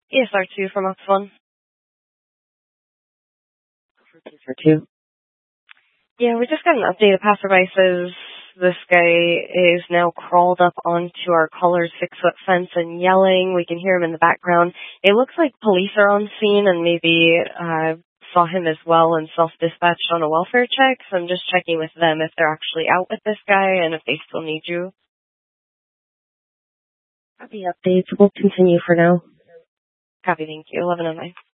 ESR2 from Ox 1. For 2. Yeah, we just got an update. A passerby says this guy is now crawled up onto our collared 6-foot fence and yelling. We can hear him in the background. It looks like police are on scene and maybe saw him as well and self-dispatched on a welfare check. So I'm just checking with them if they're actually out with this guy and if they still need you. Copy updates. We'll continue for now. Copy, thank you. 1109.